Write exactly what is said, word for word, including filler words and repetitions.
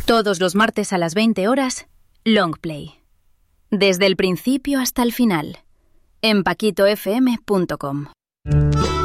Todos los martes a las veinte horas, Longplay. Desde el principio hasta el final. En paquito f m punto com.